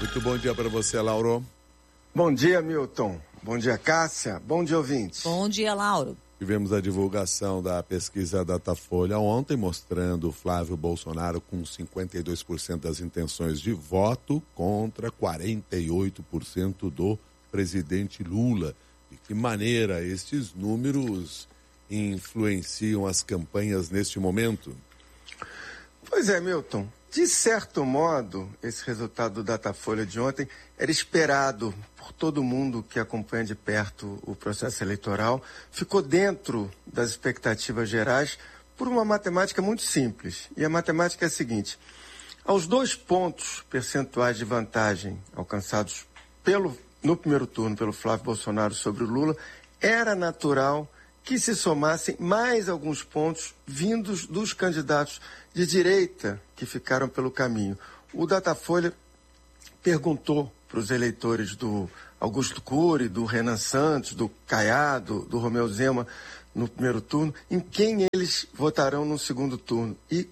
Muito bom dia para você, Lauro. Bom dia, Milton. Bom dia, Cássia. Bom dia, ouvintes. Bom dia, Lauro. Tivemos a divulgação da pesquisa Datafolha ontem, mostrando Flávio Bolsonaro com 52% das intenções de voto contra 48% do presidente Lula. De que maneira estes números influenciam as campanhas neste momento? Pois é, Milton. De certo modo, esse resultado do Datafolha de ontem era esperado por todo mundo que acompanha de perto o processo eleitoral. Ficou dentro das expectativas gerais por uma matemática muito simples. E a matemática é a seguinte: aos 2 pontos percentuais de vantagem alcançados no primeiro turno pelo Flávio Bolsonaro sobre o Lula, era natural que se somassem mais alguns pontos vindos dos candidatos de direita que ficaram pelo caminho. O Datafolha perguntou para os eleitores do Augusto Cury, do Renan Santos, do Caiado, do Romeu Zema no primeiro turno, em quem eles votarão no segundo turno. E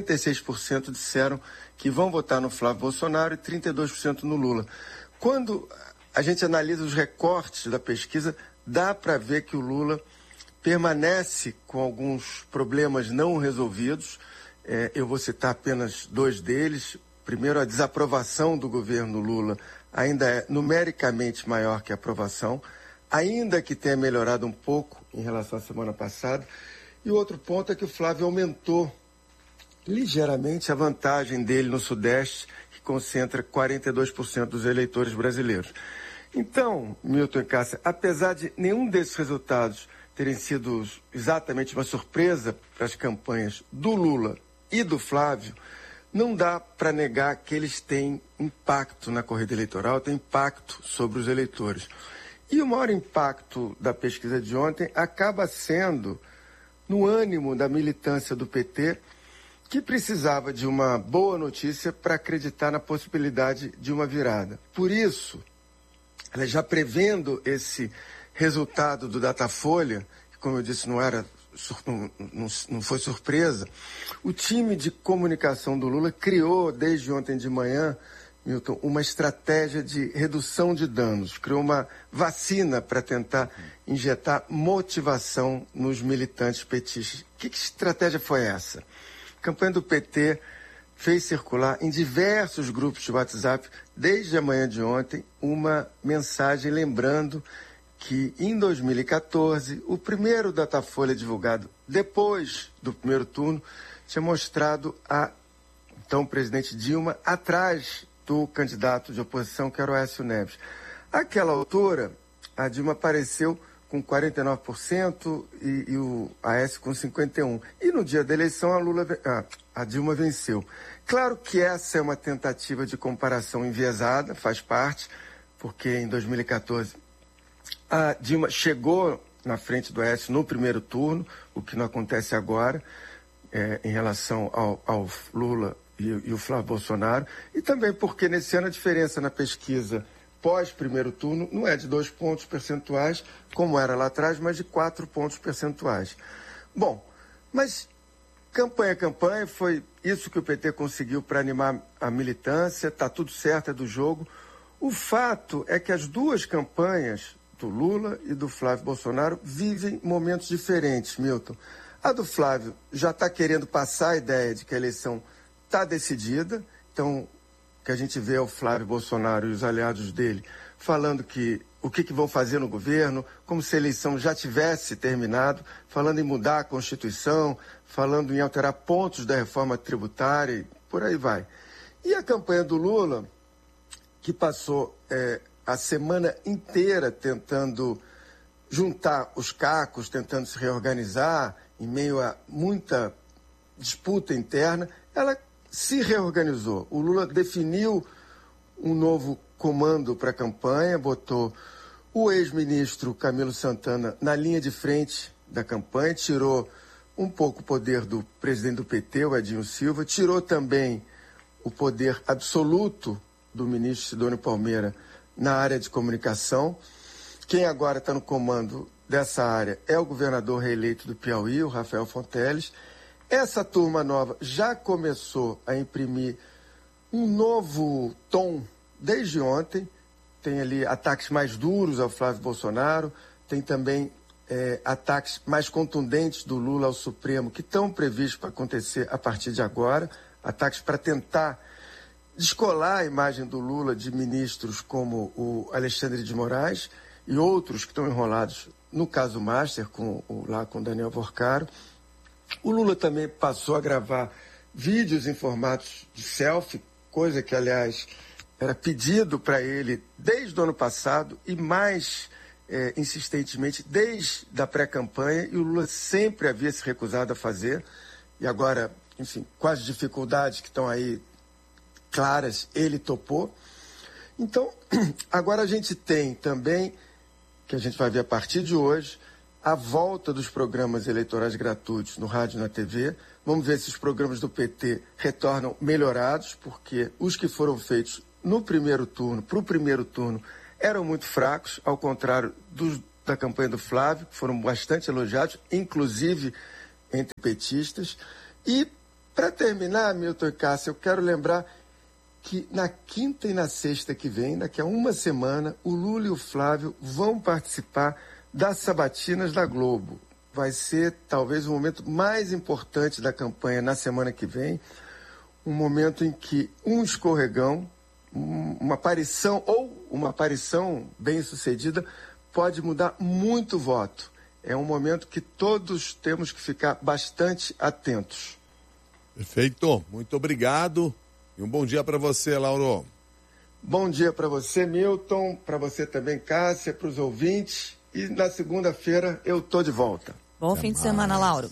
46% disseram que vão votar no Flávio Bolsonaro e 32% no Lula. Quando a gente analisa os recortes da pesquisa, dá para ver que o Lula permanece com alguns problemas não resolvidos. Eu vou citar apenas 2 deles. Primeiro, a desaprovação do governo Lula ainda é numericamente maior que a aprovação, ainda que tenha melhorado um pouco em relação à semana passada. E o outro ponto é que o Flávio aumentou ligeiramente a vantagem dele no Sudeste, que concentra 42% dos eleitores brasileiros. Então, Milton e Cássia, apesar de nenhum desses resultados terem sido exatamente uma surpresa para as campanhas do Lula e do Flávio, não dá para negar que eles têm impacto na corrida eleitoral, têm impacto sobre os eleitores. E o maior impacto da pesquisa de ontem acaba sendo no ânimo da militância do PT, que precisava de uma boa notícia para acreditar na possibilidade de uma virada. Por isso, ela já prevendo esse resultado do Datafolha, que, como eu disse, não foi surpresa, o time de comunicação do Lula criou, desde ontem de manhã, Milton, uma estratégia de redução de danos, criou uma vacina para tentar injetar motivação nos militantes petistas. Que estratégia foi essa? A campanha do PT fez circular em diversos grupos de WhatsApp, desde a manhã de ontem, uma mensagem lembrando que em 2014, o primeiro Datafolha divulgado depois do primeiro turno tinha mostrado a então presidente Dilma atrás do candidato de oposição, que era o Aécio Neves. Àquela altura, a Dilma apareceu com 49% e o Aécio com 51%. E no dia da eleição, a Dilma venceu. Claro que essa é uma tentativa de comparação enviesada, faz parte, porque em 2014 a Dilma chegou na frente do Aécio no primeiro turno, o que não acontece agora, em relação ao Lula e o Flávio Bolsonaro, e também porque nesse ano a diferença na pesquisa pós-primeiro turno não é de 2 pontos percentuais, como era lá atrás, mas de 4 pontos percentuais. Bom, mas campanha a campanha, foi isso que o PT conseguiu para animar a militância, está tudo certo, é do jogo. O fato é que as duas campanhas, do Lula e do Flávio Bolsonaro, vivem momentos diferentes, Milton. A do Flávio já está querendo passar a ideia de que a eleição está decidida, então o que a gente vê é o Flávio Bolsonaro e os aliados dele falando que o que vão fazer no governo, como se a eleição já tivesse terminado, falando em mudar a Constituição, falando em alterar pontos da reforma tributária, e por aí vai. E a campanha do Lula, que passou a semana inteira tentando juntar os cacos, tentando se reorganizar, em meio a muita disputa interna, ela se reorganizou. O Lula definiu um novo comando para a campanha, botou o ex-ministro Camilo Santana na linha de frente da campanha, tirou um pouco o poder do presidente do PT, o Edinho Silva, tirou também o poder absoluto do ministro Sidônio Palmeira na área de comunicação. Quem agora está no comando dessa área é o governador reeleito do Piauí, o Rafael Fonteles. Essa turma nova já começou a imprimir um novo tom desde ontem. Tem ali ataques mais duros ao Flávio Bolsonaro, tem também ataques mais contundentes do Lula ao Supremo, que estão previstos para acontecer a partir de agora, ataques para tentar descolar a imagem do Lula de ministros como o Alexandre de Moraes e outros que estão enrolados no caso Master, com Daniel Vorcaro. O Lula também passou a gravar vídeos em formatos de selfie, coisa que, aliás, era pedido para ele desde o ano passado e mais insistentemente desde a pré-campanha, e o Lula sempre havia se recusado a fazer. E agora, enfim, com as dificuldades que estão aí claras, ele topou. Então, agora a gente tem também, que a gente vai ver a partir de hoje, a volta dos programas eleitorais gratuitos no rádio e na TV. Vamos ver se os programas do PT retornam melhorados, porque os que foram feitos no primeiro turno, para o primeiro turno, eram muito fracos, ao contrário da campanha do Flávio, que foram bastante elogiados, inclusive entre petistas. E, para terminar, Milton e Cássia, eu quero lembrar que na quinta e na sexta que vem, daqui a uma semana, o Lula e o Flávio vão participar das sabatinas da Globo. Vai ser talvez o momento mais importante da campanha na semana que vem, um momento em que um escorregão, uma aparição bem-sucedida pode mudar muito voto. É um momento que todos temos que ficar bastante atentos. Perfeito, muito obrigado e um bom dia para você, Lauro. Bom dia para você, Milton, para você também, Cássia, para os ouvintes, e na segunda-feira eu tô de volta. Bom fim de semana, Lauro.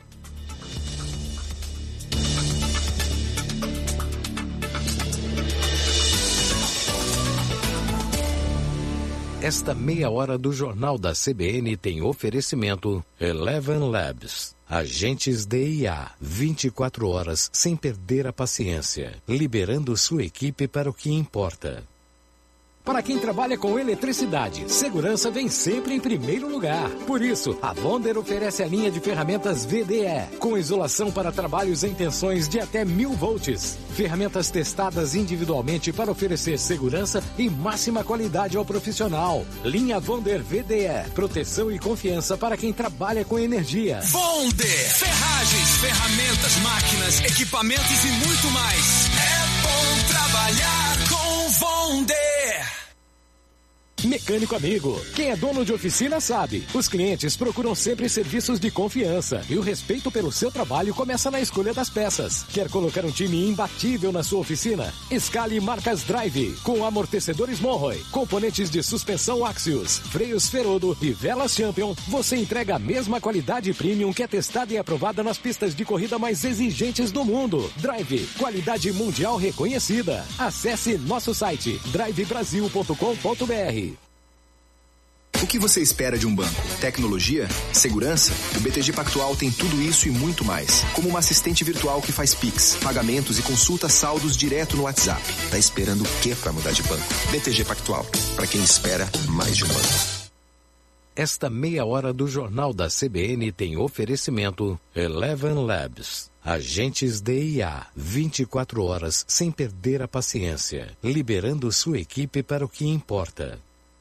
Esta meia hora do Jornal da CBN tem oferecimento Eleven Labs. Agentes DIA, 24 horas sem perder a paciência, liberando sua equipe para o que importa. Para quem trabalha com eletricidade, segurança vem sempre em primeiro lugar. Por isso, a Wonder oferece a linha de ferramentas VDE, com isolação para trabalhos em tensões de até 1000 volts. Ferramentas testadas individualmente para oferecer segurança e máxima qualidade ao profissional. Linha Wonder VDE, proteção e confiança para quem trabalha com energia. Wonder, ferragens, ferramentas, máquinas, equipamentos e muito mais. É bom trabalhar com Wonder. Mecânico amigo, quem é dono de oficina sabe, os clientes procuram sempre serviços de confiança e o respeito pelo seu trabalho começa na escolha das peças. Quer colocar um time imbatível na sua oficina? Escale marcas Drive, com amortecedores Monroe, componentes de suspensão Axios, freios Ferodo e velas Champion. Você entrega a mesma qualidade premium que é testada e aprovada nas pistas de corrida mais exigentes do mundo. Drive, qualidade mundial reconhecida. Acesse nosso site drivebrasil.com.br. O que você espera de um banco? Tecnologia? Segurança? O BTG Pactual tem tudo isso e muito mais. Como uma assistente virtual que faz Pix, pagamentos e consulta saldos direto no WhatsApp. Tá esperando o quê para mudar de banco? BTG Pactual. Para quem espera mais de um banco. Esta meia hora do Jornal da CBN tem oferecimento Eleven Labs. Agentes DIA, 24 horas sem perder a paciência, liberando sua equipe para o que importa.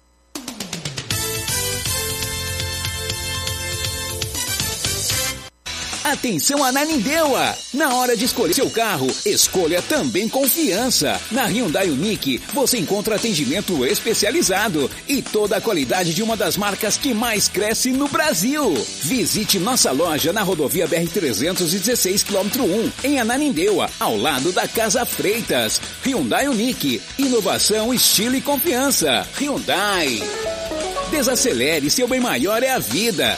Atenção Ananindeua! Na hora de escolher seu carro, escolha também confiança. Na Hyundai Unique, você encontra atendimento especializado e toda a qualidade de uma das marcas que mais cresce no Brasil. Visite nossa loja na rodovia BR-316, km 1, em Ananindeua, ao lado da Casa Freitas. Hyundai Unique, inovação, estilo e confiança. Hyundai. Desacelere, seu bem maior é a vida.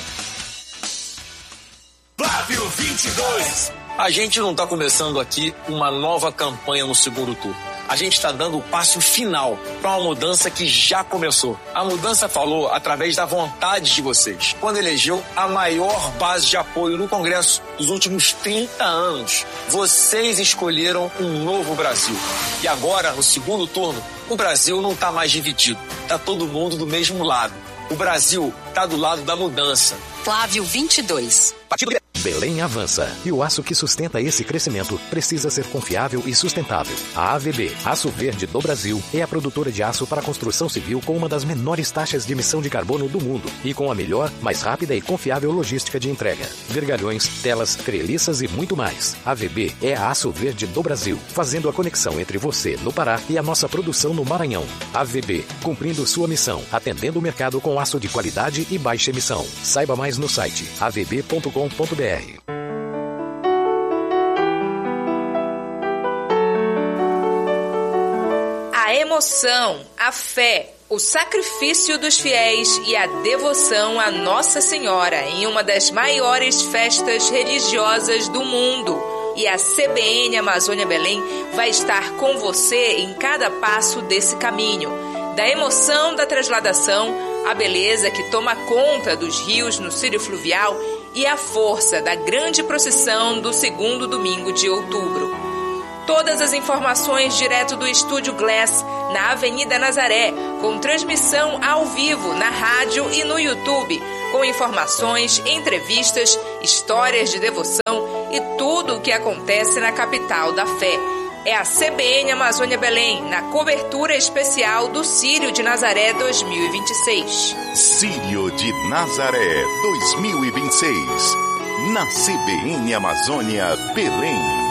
Flávio 22. A gente não está começando aqui uma nova campanha no segundo turno. A gente está dando o passo final para uma mudança que já começou. A mudança falou através da vontade de vocês, quando elegeu a maior base de apoio no Congresso dos últimos 30 anos. Vocês escolheram um novo Brasil. E agora, no segundo turno, o Brasil não está mais dividido. Está todo mundo do mesmo lado. O Brasil está do lado da mudança. Flávio 22. Partido Belém avança e o aço que sustenta esse crescimento precisa ser confiável e sustentável. A AVB, Aço Verde do Brasil, é a produtora de aço para construção civil com uma das menores taxas de emissão de carbono do mundo e com a melhor, mais rápida e confiável logística de entrega. Vergalhões, telas, treliças e muito mais. A AVB é a Aço Verde do Brasil, fazendo a conexão entre você no Pará e a nossa produção no Maranhão. AVB, cumprindo sua missão, atendendo o mercado com aço de qualidade e baixa emissão. Saiba mais no site avb.com.br. A emoção, a fé, o sacrifício dos fiéis e a devoção a Nossa Senhora em uma das maiores festas religiosas do mundo. E a CBN Amazônia Belém vai estar com você em cada passo desse caminho. Da emoção da transladação, a beleza que toma conta dos rios no Círio Fluvial e a força da grande procissão do segundo domingo de outubro. Todas as informações direto do Estúdio Glass, na Avenida Nazaré, com transmissão ao vivo na rádio e no YouTube, com informações, entrevistas, histórias de devoção e tudo o que acontece na capital da fé. É a CBN Amazônia Belém, na cobertura especial do Círio de Nazaré 2026. Círio de Nazaré 2026, na CBN Amazônia Belém.